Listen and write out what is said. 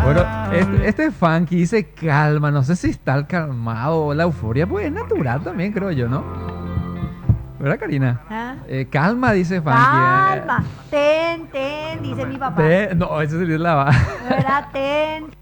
Bueno, este funky dice calma, no sé si está calmado o la euforia, pues es natural también, creo yo, ¿no? ¿Verdad, Karina? ¿Ah? Calma, dice funky. Calma. Ten, dice mi papá. No, eso sería la... ¿Verdad? Ten.